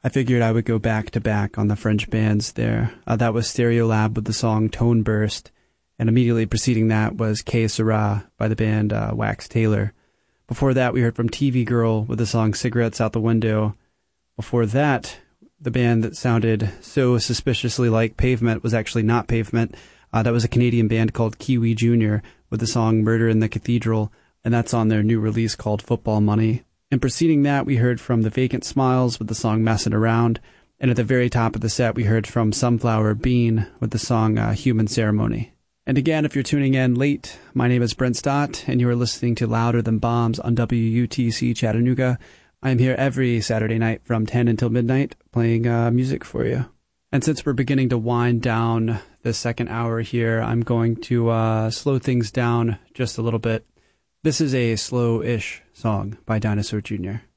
I figured I would go back to back on the French bands there. That was Stereolab with the song Tone Burst, and immediately preceding that was Que Sera by the band Wax Taylor. Before that, we heard from TV Girl with the song Cigarettes Out the Window. Before that, the band that sounded so suspiciously like Pavement was actually not Pavement. That was a Canadian band called Kiwi Jr. with the song Murder in the Cathedral, and that's on their new release called Football Money. And preceding that, we heard from the Vacant Smiles with the song Messin' Around. And at the very top of the set, we heard from Sunflower Bean with the song Human Ceremony. And again, if you're tuning in late, my name is Brent Stott, and you are listening to Louder Than Bombs on WUTC Chattanooga. I'm here every Saturday night from 10 until midnight playing music for you. And since we're beginning to wind down the second hour here, I'm going to slow things down just a little bit. This is a slow-ish song by Dinosaur Jr.